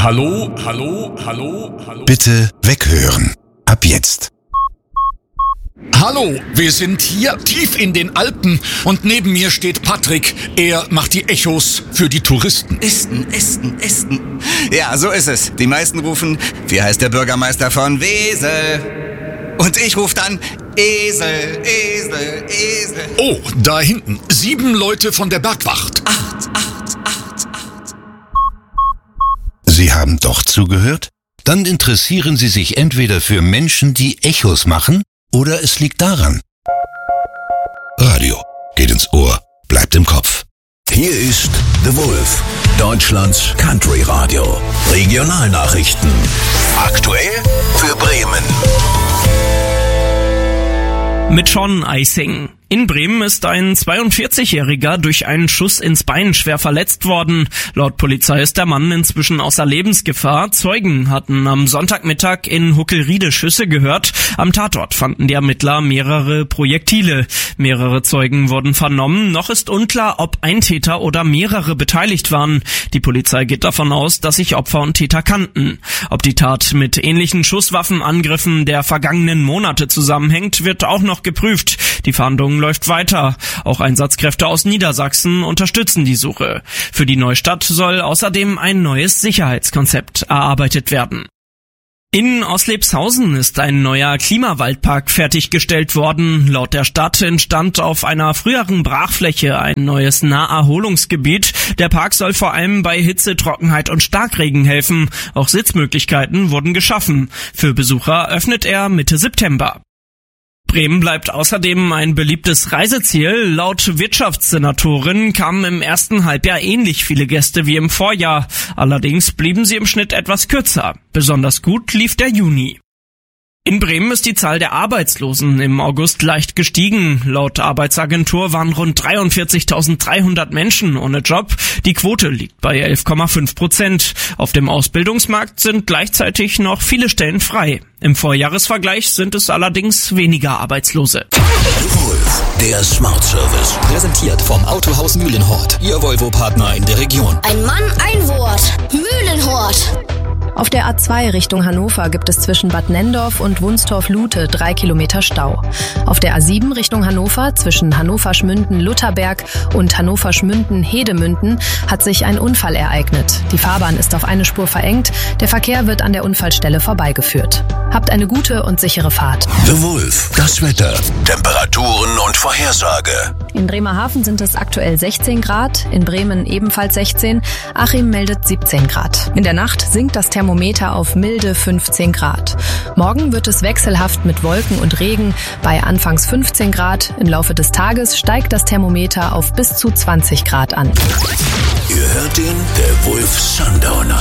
Hallo, hallo, hallo, hallo. Bitte weghören. Ab jetzt. Hallo, wir sind hier tief in den Alpen und neben mir steht Patrick. Er macht die Echos für die Touristen. Esten. Ja, so ist es. Die meisten rufen, wie heißt der Bürgermeister von Wesel? Und ich rufe dann, Esel. Oh, da hinten, 7 Leute von der Bergwacht. 8. Sie haben doch zugehört? Dann interessieren Sie sich entweder für Menschen, die Echos machen, oder es liegt daran. Radio geht ins Ohr, bleibt im Kopf. Hier ist The Wolf, Deutschlands Country Radio. Regionalnachrichten. Aktuell für Bremen. Mit Sean Eising. In Bremen ist ein 42-Jähriger durch einen Schuss ins Bein schwer verletzt worden. Laut Polizei ist der Mann inzwischen außer Lebensgefahr. Zeugen hatten am Sonntagmittag in Huckelriede Schüsse gehört. Am Tatort fanden die Ermittler mehrere Projektile. Mehrere Zeugen wurden vernommen. Noch ist unklar, ob ein Täter oder mehrere beteiligt waren. Die Polizei geht davon aus, dass sich Opfer und Täter kannten. Ob die Tat mit ähnlichen Schusswaffenangriffen der vergangenen Monate zusammenhängt, wird auch noch geprüft. Die Fahndung läuft weiter. Auch Einsatzkräfte aus Niedersachsen unterstützen die Suche. Für die Neustadt soll außerdem ein neues Sicherheitskonzept erarbeitet werden. In Oslepshausen ist ein neuer Klimawaldpark fertiggestellt worden. Laut der Stadt entstand auf einer früheren Brachfläche ein neues Naherholungsgebiet. Der Park soll vor allem bei Hitze, Trockenheit und Starkregen helfen. Auch Sitzmöglichkeiten wurden geschaffen. Für Besucher öffnet er Mitte September. Bremen bleibt außerdem ein beliebtes Reiseziel. Laut Wirtschaftssenatorin kamen im ersten Halbjahr ähnlich viele Gäste wie im Vorjahr. Allerdings blieben sie im Schnitt etwas kürzer. Besonders gut lief der Juni. In Bremen ist die Zahl der Arbeitslosen im August leicht gestiegen. Laut Arbeitsagentur waren rund 43.300 Menschen ohne Job. Die Quote liegt bei 11,5%. Auf dem Ausbildungsmarkt sind gleichzeitig noch viele Stellen frei. Im Vorjahresvergleich sind es allerdings weniger Arbeitslose. Wolf, der Smart Service. Präsentiert vom Autohaus Mühlenhort. Ihr Volvo-Partner in der Region. Ein Mann, ein Wort. Mühlenhort. Auf der A2 Richtung Hannover gibt es zwischen Bad Nenndorf und Wunstorf-Lute 3 Kilometer Stau. Auf der A7 Richtung Hannover zwischen Hannover-Schmünden-Lutherberg und Hannover-Schmünden-Hedemünden hat sich ein Unfall ereignet. Die Fahrbahn ist auf eine Spur verengt. Der Verkehr wird an der Unfallstelle vorbeigeführt. Habt eine gute und sichere Fahrt. The Wolf, das Wetter, Temperaturen und Vorhersage. In Bremerhaven sind es aktuell 16 Grad, in Bremen ebenfalls 16, Achim meldet 17 Grad. In der Nacht sinkt das Thermometer auf milde 15 Grad. Morgen wird es wechselhaft mit Wolken und Regen bei anfangs 15 Grad. Im Laufe des Tages steigt das Thermometer auf bis zu 20 Grad an. Ihr hört den, der Wolf Sundowner.